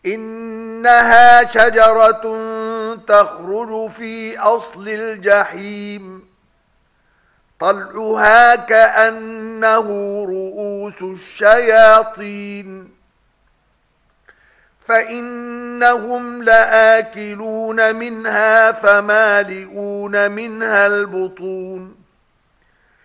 إنها شجرة تخرج في أصل الجحيم طلعها كأنه رؤوس الشياطين فإنهم لآكلون منها فمالئون منها البطون